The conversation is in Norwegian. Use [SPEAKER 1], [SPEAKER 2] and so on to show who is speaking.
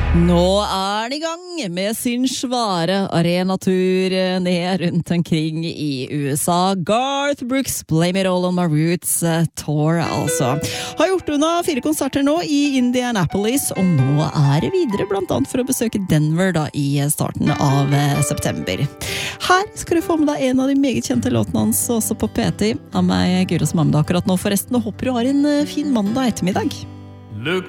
[SPEAKER 1] Nå den I gang med sin svære arenatur ned rundt omkring I USA. Garth Brooks, Blame It All on My Roots Tour, altså. Har gjort unna 4 konserter nå I Indianapolis, og nå det videre, blant annet for å besøke Denver da, I starten av september. Her skal du få med deg en av de meget kjente låtene hans, også på PT, av meg, Guro Smamda, akkurat nå forresten, og håper du har en fin mandag ettermiddag.